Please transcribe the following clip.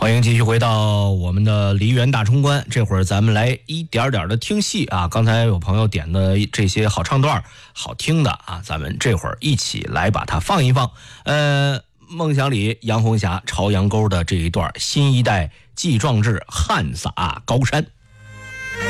欢迎继续回到我们的梨园大冲关，这会儿咱们来一点点的听戏啊。刚才有朋友点的这些好唱段好听的啊，咱们这会儿一起来把它放一放。孟祥里、杨红霞、朝阳沟的这一段新一代继壮志，汉洒高山。